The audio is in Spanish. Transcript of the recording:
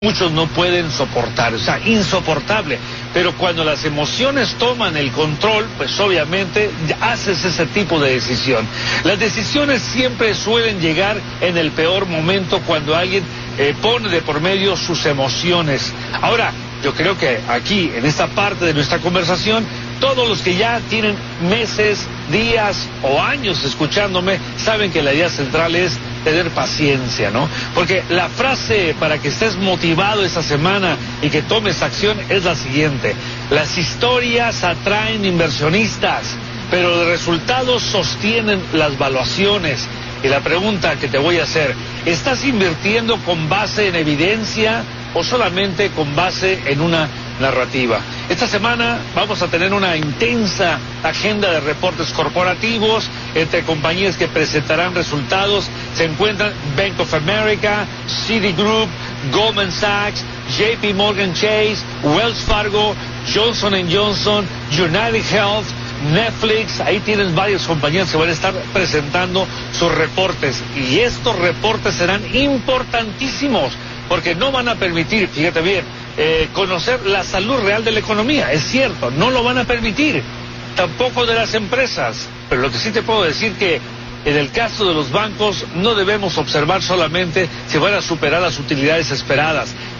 muchos no pueden soportar, o sea, insoportable. Pero cuando las emociones toman el control, pues obviamente haces ese tipo de decisión. Las decisiones siempre suelen llegar en el peor momento cuando alguien pone de por medio sus emociones. Ahora, yo creo que aquí, en esta parte de nuestra conversación, todos los que ya tienen meses, días o años escuchándome saben que la idea central es tener paciencia, ¿no? Porque la frase para que estés motivado esta semana y que tomes acción es la siguiente: las historias atraen inversionistas, pero los resultados sostienen las valuaciones. Y la pregunta que te voy a hacer: ¿estás invirtiendo con base en evidencia o solamente con base en una narrativa? Esta semana vamos a tener una intensa agenda de reportes corporativos entre compañías que presentarán resultados. Se encuentran Bank of America, Citigroup, Goldman Sachs, JP Morgan Chase, Wells Fargo, Johnson & Johnson, United Health, Netflix. Ahí tienes varias compañías que van a estar presentando sus reportes, y estos reportes serán importantísimos porque no van a permitir, fíjate bien, conocer la salud real de la economía. Es cierto, no lo van a permitir, tampoco de las empresas. Pero lo que sí te puedo decir que en el caso de los bancos no debemos observar solamente si van a superar las utilidades esperadas.